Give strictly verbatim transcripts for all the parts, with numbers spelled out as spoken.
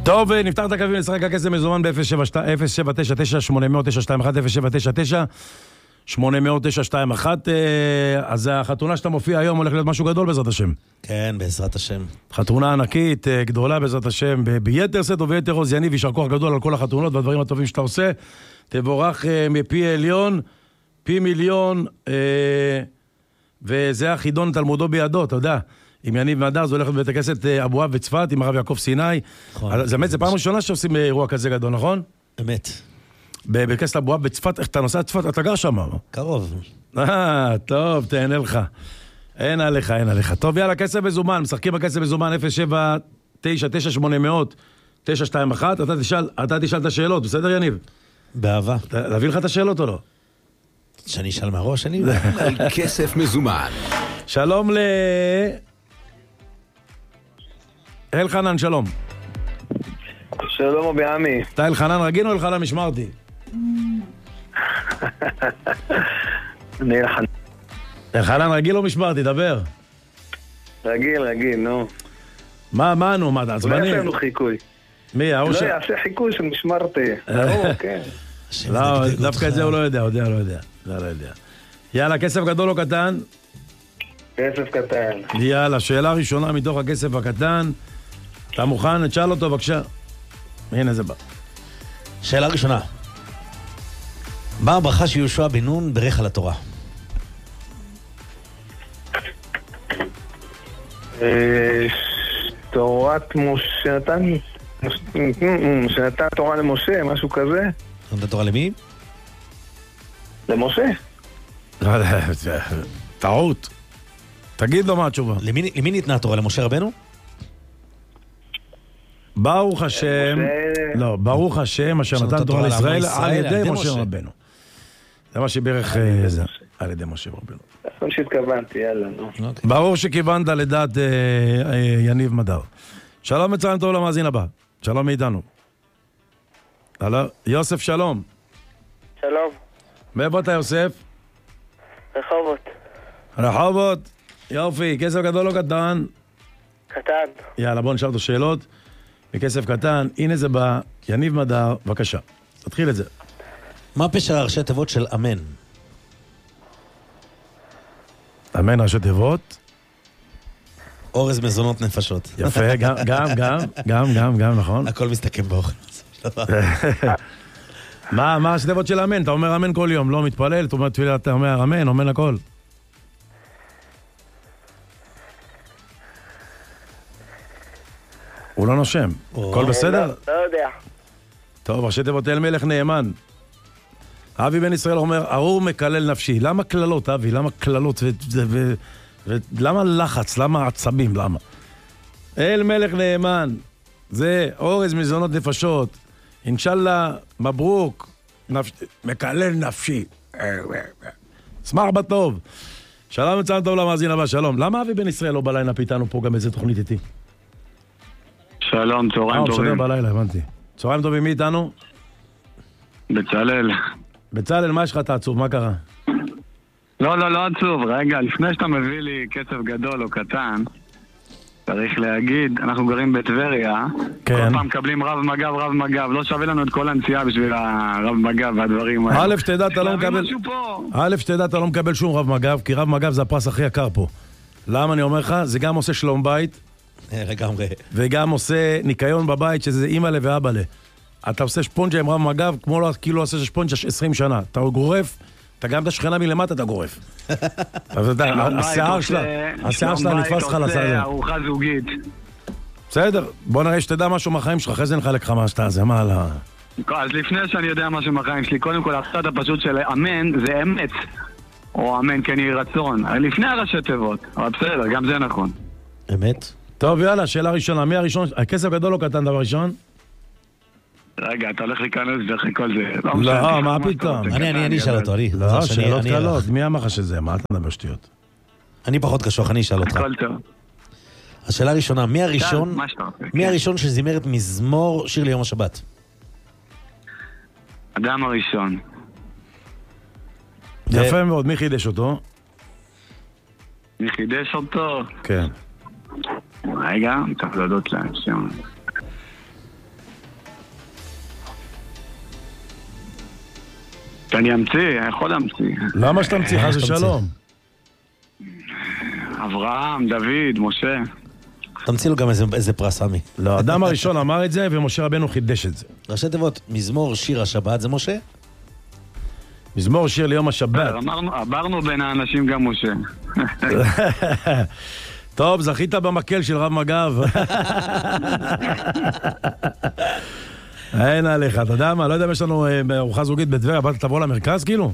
טוב, נפתח את הקווים לשחק הכסף מזומן ב-אפס שבע תשע תשע שמונה תשע שתיים אחת אפס שבע תשע תשע שמונה תשע שתיים אחת. אז החתונה שאתה מופיע היום הולך להיות משהו גדול בעזרת השם. כן, בעזרת השם. חתונה ענקית, גדולה בעזרת השם, ביתר סט וביתר עוז. יניב, יישר כוח גדול על כל החתונות והדברים הטובים שאתה עושה. תבורך מפי עליון, פי מיליון, וזה החידון תלמודו בידו, אתה יודע. עם יניב מדר, זה הולך לבית הכנסת אבואב בצפת, עם הרב יעקב סיני. זה באמת, זה פעם ראשונה שעושים אירוע כזה גדול, נכון? אמת. בבית הכנסת אבואב בצפת, איך אתה נוסע לצפת? אתה גר שם? קרוב. אה, טוב, תהנה לך. אין עליך, אין עליך. טוב, יאללה, כסף מזומן, משחקים בכסף מזומן אפס שבע תשע תשע שמונה תשע שתיים אחת. אתה תשאל, אתה תשאל את השאלות, בסדר יניב? באהבה. להביא לך את השאלות או לא? שאני אשאל מהראש, אני... כסף מזומן. שלום ל... אלחנן, שלום. שלום אבי עמי. אתה אלחנן רגיל או אלחנן משמרתי? אני אלחנן. אלחנן רגיל או משמרתי? דבר. רגיל, רגיל, נו. מה, מה נו, מה, אתה עצבני? לא יעשה לנו חיקוי. מי, ההוא ש... לא יעשה חיקוי של משמרתי. ברור, כן. לא, דווקא את זה הוא לא יודע, יודע, לא יודע. לא יודע. יאללה, כסף גדול או קטן? כסף קטן. יאללה, שאלה ראשונה מתוך הכסף הקטן. אתה מוכן? תשאל אותו בבקשה. הנה זה בא. שאלה ראשונה. מה הברכה שיהושע בן נון ברך על התורה? תורת משה נתן... שנתן תורה למשה, משהו כזה? נתן תורה למי? למשה. טעות. תגיד לו מה התשובה. למי ניתנה התורה? למשה רבנו? ברוך השם, לא, ברוך השם, אשר נתן תורה לישראל על ידי משה רבנו. זה מה שברך זה, על ידי משה רבנו. נכון שהתכוונתי, יאללה, נו. ברור שכיוונת לדעת יניב מדר. שלום מצוין טוב למאזין הבא. שלום מאיתנו. הלו, יוסף שלום. שלום. מאיפה אתה יוסף? רחובות. רחובות. יופי, כסף גדול או קטן? קטן. יאללה, בוא נשאל אותו שאלות. בכסף קטן, הנה זה בא, יניב מדר, בבקשה. תתחיל את זה. מה פשר הראשי תיבות של אמן? אמן ראשי תיבות? אורז מזונות נפשות. יפה, גם, גם, גם, גם, גם, גם, נכון. הכל מסתכם באוכל. מה, מה ראשי תיבות של אמן? אתה אומר אמן כל יום, לא מתפלל, אתה אומר תפילה, אתה אומר אמן, אמן הכל. הוא לא נושם. הכל בסדר? לא יודע. טוב, ראשי תיבות אל מלך נאמן. אבי בן ישראל אומר, ארור מקלל נפשי. למה כללות, אבי? למה כללות? ולמה לחץ? למה עצבים? למה? אל מלך נאמן. זה אורז מזונות נפשות. אינשאללה, מברוק. מקלל נפשי. שמח בטוב. שלום מצוין טוב למאזין הבא, שלום. למה אבי בן ישראל לא בלילה פיתנו פה גם איזה תוכנית איתי? שלום, צהריים טובים. הוא משדר בלילה, הבנתי. צהריים טובים, מי איתנו? בצלאל. בצלאל, מה יש לך את העצוב? מה קרה? לא, לא, לא עצוב. רגע, לפני שאתה מביא לי כסף גדול או קטן, צריך להגיד, אנחנו גרים בטבריה. כן. כל פעם מקבלים רב מגב, רב מגב. לא שווה לנו את כל הנסיעה בשביל הרב מגב והדברים האלה. א', שתדע, אתה לא מקבל... א', שתדע, אתה לא מקבל שום רב מגב, כי רב מגב זה הפרס הכי יקר פה. למה אני אומר לך? זה גם עושה שלום בית. לגמרי. וגם עושה ניקיון בבית, שזה אימא לה ואבא לה. אתה עושה שפונג'ה עם רב מגב, כמו לא כאילו עושה שפונג'ה עשרים שנה. אתה גורף, אתה גם את השכנה מלמטה, אתה גורף. השיער שלה, השיער שלה נתפס לך לצד הזה. ארוחה זוגית. בסדר, בוא נראה שתדע משהו מהחיים שלך, אחרי זה נחלק לך מה שאתה, זה מה על ה... אז לפני שאני יודע משהו מהחיים שלי, קודם כל, הצד הפשוט של אמן זה אמת. או אמן כן יהי רצון. לפני הראשי תיבות. אבל בסדר, גם זה נכון. אמת? טוב, יאללה, שאלה ראשונה. מי הראשון? הכסף גדול או קטן דבר ראשון? רגע, אתה הולך להיכנס דרך כל זה. לא, מה פתאום? אני, אני אשאל אותו, אני. לא, שאלות קלות. מי אמר לך שזה? מה אתה מדבר שטויות? אני פחות קשוח, אני אשאל אותך. הכל טוב. השאלה הראשונה, מי הראשון, מי הראשון שזימר את מזמור שיר ליום השבת? אדם הראשון. יפה מאוד, מי חידש אותו? מי חידש אותו? כן. רגע, צריך לדעות להם שם. אני אמציא, אני יכול להמציא. למה שתמציא? חס ושלום. אברהם, דוד, משה. תמציא לו גם איזה, איזה פרס, עמי. לא, האדם הראשון אמר את זה, ומשה רבנו חידש את זה. ראשי תיבות, מזמור שיר השבת, זה משה? מזמור שיר ליום השבת. אמרנו, עברנו בין האנשים גם משה. טוב, זכית במקל של רב מג"ב. אין עליך, אתה יודע מה? לא יודע אם יש לנו ארוחה זוגית בטבריה, באת תבוא למרכז כאילו?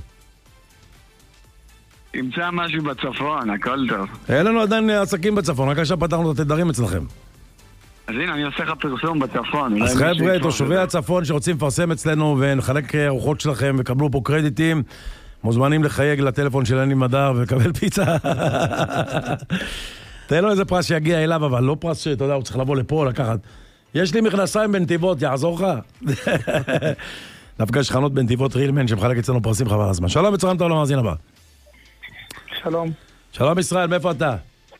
ימצא משהו בצפון, הכל טוב. אין לנו עדיין עסקים בצפון, רק עכשיו פתחנו את התדרים אצלכם. אז הנה, אני עושה לך פרסום בצפון. אז חבר'ה, תושבי הצפון שרוצים לפרסם אצלנו ונחלק ארוחות שלכם וקבלו פה קרדיטים, מוזמנים לחייג לטלפון של אני מדר ולקבל פיצה. תן לו איזה פרס שיגיע אליו, אבל לא פרס שאתה יודע, הוא צריך לבוא לפה, לקחת. יש לי מכנסיים בנתיבות, יעזור לך? דווקא יש חנות בנתיבות רילמן שמחלק אצלנו פרסים חבל הזמן. שלום וצהריים טוב למאזין הבא. שלום. שלום ישראל, מאיפה אתה?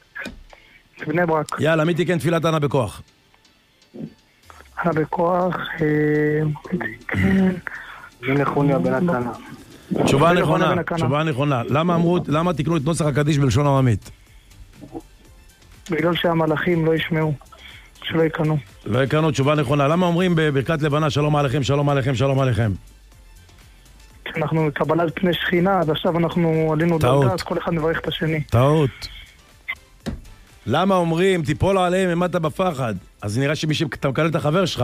בני ברק. יאללה, מי תיקן תפילת ענה בכוח? ענה בכוח, כן. זה נחוניה בן הקנה. תשובה נכונה, תשובה נכונה. למה אמרו, למה תקנו את נוסח הקדיש בלשון עממית? בגלל שהמלאכים לא ישמעו, שלא יקנו. לא יקנו, תשובה נכונה. למה אומרים בברכת לבנה שלום עליכם, שלום עליכם, שלום עליכם? אנחנו קבלת פני שכינה, אז עכשיו אנחנו עלינו דרגה, אז כל אחד מברך את השני. טעות. למה אומרים תיפול עליהם ממטה בפחד? אז נראה שמי שאתה מקלל את החבר שלך.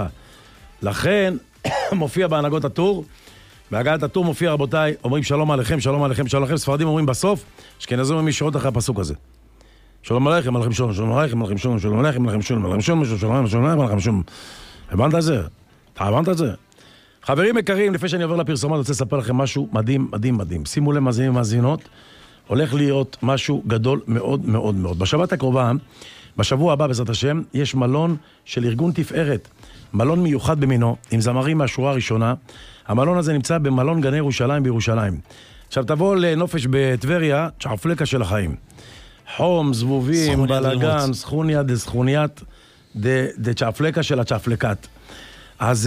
לכן מופיע בהנהגות הטור, בהגעת הטור מופיע רבותיי, אומרים שלום עליכם, שלום עליכם, שלום עליכם, ספרדים אומרים בסוף, אשכנזים אומרים ישירות אחרי הפסוק הזה. שלום עליכם, עליכם שלום, שלום עליכם, עליכם שלום, שלום עליכם, עליכם שלום, עליכם שלום, שלום עליכם, שלום עליכם, עליכם שלום. הבנת את זה? אתה הבנת את זה? חברים יקרים, לפני שאני עובר לפרסומות, אני רוצה לספר לכם משהו מדהים, מדהים, מדהים. שימו לב מאזינים ומאזינות, הולך להיות משהו גדול מאוד מאוד מאוד. בשבת הקרובה, בשבוע הבא בעזרת השם, יש מלון של ארגון תפארת, מלון מיוחד במינו, עם זמרים מהשורה הראשונה. המלון הזה נמצא במלון גני ירושלים בירושלים. עכשיו תבוא לנופש בטבריה, צ'עפלקה של החיים. חום, זבובים, בלגן, סכוניה דה סכוניית דה צ'עפלקה של הצ'עפלקת. אז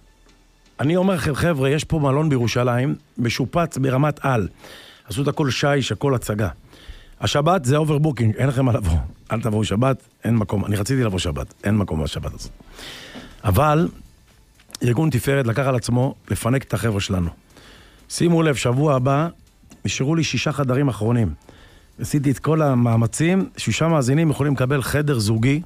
אני אומר לכם, חבר'ה, יש פה מלון בירושלים, משופץ ברמת על. עשו את הכל שיש, הכל הצגה. השבת זה אוברבוקינג, אין לכם מה לבוא. אל תבואו שבת, אין מקום. אני רציתי לבוא שבת, אין מקום בשבת הזאת. אבל ארגון תפארת לקח על עצמו לפנק את החבר'ה שלנו. שימו לב, שבוע הבא, נשארו לי שישה חדרים אחרונים. עשיתי את כל המאמצים, שישה מאזינים יכולים לקבל חדר זוגי,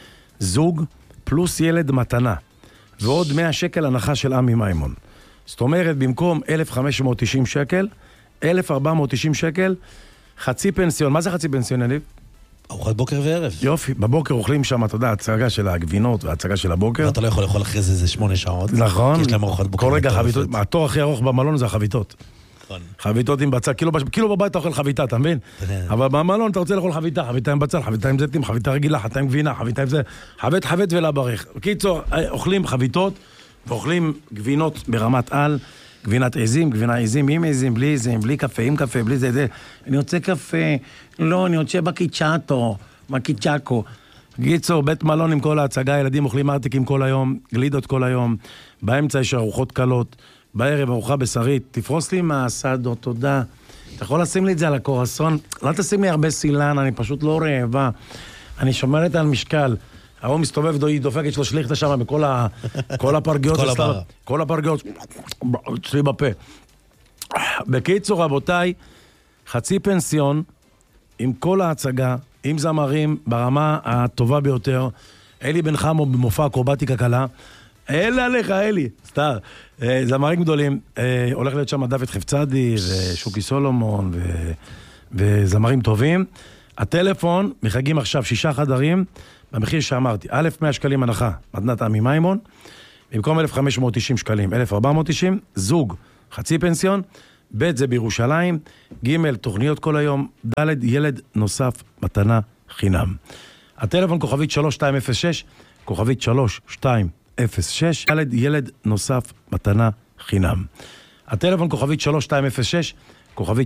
זוג פלוס ילד מתנה. ועוד מאה שקל הנחה של עמי מימון. זאת אומרת, במקום אלף וחמש מאות תשעים שקל, אלף וארבע מאות תשעים שקל, חצי פנסיון. מה זה חצי פנסיון, יניב? ארוחת בוקר וערב. יופי, בבוקר אוכלים שם, אתה יודע, הצגה של הגבינות והצגה של הבוקר. ואתה לא יכול לאכול אחרי זה, זה שמונה שעות. נכון. כי יש להם ארוחת בוקר. כל רגע חביתות, התור הכי ארוך במלון זה החביתות. נכון. חביתות עם בצל, כאילו, כאילו בבית אתה אוכל חביתה, אתה מבין? אבל במלון אתה רוצה לאכול חביתה, חביתה עם בצל, חביתה עם זיתים, חביתה רגילה, חביתה עם גבינה, חביתה עם זה, חבית חבית ולברך. בקיצור, אוכלים חביתות ואוכלים גבינות ברמת על, גבינת עזים, גבינה עזים, עם עזים, בלי עזים, בלי קפה, עם קפה, בלי זה, זה. אני רוצה קפה, לא, אני רוצה בקיצ'אטו, בקיצ'אקו. בקיצור, בית מלון עם כל ההצגה, ילדים אוכלים ארטיקים כל היום, גלידות כל היום, באמצע יש ארוחות קלות, בערב ארוחה בשרית, תפרוס לי מהסעדות, תודה. אתה יכול לשים לי את זה על הקורסון? לא תשים לי הרבה סילן, אני פשוט לא רעבה. אני שומרת על משקל. ההוא מסתובב, היא דופקת שלו שליחת שם בכל ה... כל הפרגיות. כל הבר. כל הפרגיות. אצלי בפה. בקיצור, רבותיי, חצי פנסיון, עם כל ההצגה, עם זמרים, ברמה הטובה ביותר, אלי בן חמו במופע אקרובטיקה קלה, אלה עליך, אלי, סתם. זמרים גדולים, הולך להיות שם דוד חפצדי, ושוקי סולומון, וזמרים טובים. הטלפון, מחגים עכשיו שישה חדרים, במחיר שאמרתי, א', מאה שקלים הנחה, מתנת עמי מימון, במקום אלף וחמש מאות תשעים שקלים, אלף וארבע מאות תשעים, זוג, חצי פנסיון, ב' זה בירושלים, ג' תוכניות כל היום, ד' ילד נוסף, מתנה חינם. הטלפון כוכבית שלוש שתיים אפס שש, כוכבית שלוש שתיים אפס שש, ד' ילד נוסף, מתנה חינם. הטלפון כוכבית שלוש שתיים אפס שש, כוכבית